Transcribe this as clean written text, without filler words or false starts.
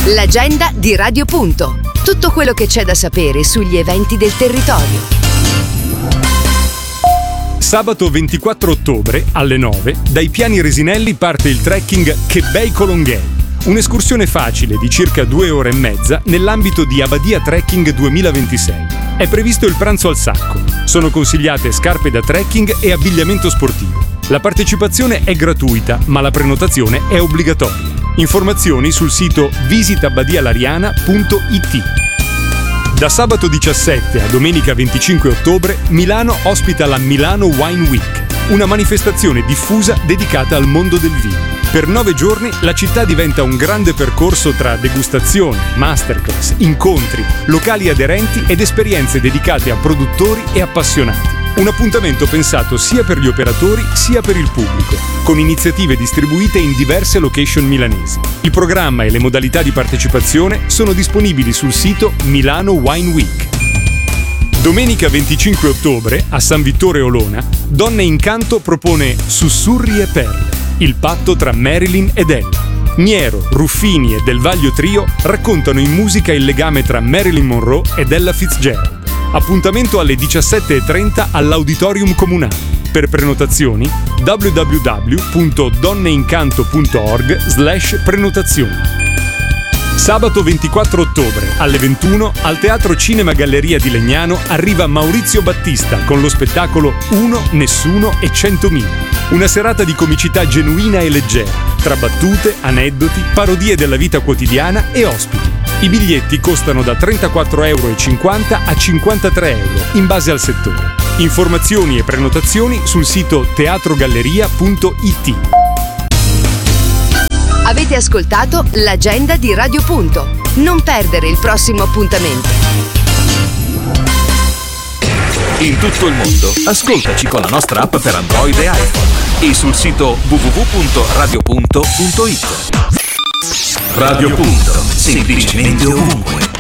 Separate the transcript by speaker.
Speaker 1: L'agenda di Radio Punto. Tutto quello che c'è da sapere sugli eventi del territorio.
Speaker 2: Sabato 24 ottobre alle 9 dai Piani Resinelli parte il trekking Che bei Colonghei, un'escursione facile di circa 2 ore e mezza nell'ambito di Abadia Trekking 2026. È previsto il pranzo al sacco, sono consigliate scarpe da trekking e abbigliamento sportivo. La partecipazione è gratuita, ma la prenotazione è obbligatoria. Informazioni sul sito visitabadialariana.it. Da sabato 17 a domenica 25 ottobre Milano ospita la Milano Wine Week, una manifestazione diffusa dedicata al mondo del vino. Per 9 giorni la città diventa un grande percorso tra degustazioni, masterclass, incontri, locali aderenti ed esperienze dedicate a produttori e appassionati. Un appuntamento pensato sia per gli operatori sia per il pubblico, con iniziative distribuite in diverse location milanesi. Il programma e le modalità di partecipazione sono disponibili sul sito Milano Wine Week. Domenica 25 ottobre, a San Vittore Olona, Donne in Canto propone Sussurri e Perle, il patto tra Marilyn ed Ella. Niero, Ruffini e Del Vaglio Trio raccontano in musica il legame tra Marilyn Monroe ed Ella Fitzgerald. Appuntamento alle 17:30 all'Auditorium Comunale. Per prenotazioni www.donneincanto.org/prenotazioni. Sabato 24 ottobre alle 21 al Teatro Cinema Galleria di Legnano arriva Maurizio Battista con lo spettacolo Uno, Nessuno e 100.000. Una serata di comicità genuina e leggera, tra battute, aneddoti, parodie della vita quotidiana e ospiti. I biglietti costano da €34,50 a €53 in base al settore. Informazioni e prenotazioni sul sito teatrogalleria.it.
Speaker 1: Avete ascoltato l'agenda di Radio Punto. Non perdere il prossimo appuntamento.
Speaker 3: In tutto il mondo, ascoltaci con la nostra app per Android e iPhone e sul sito www.radiopunto.it. Radio Punto, semplicemente ovunque.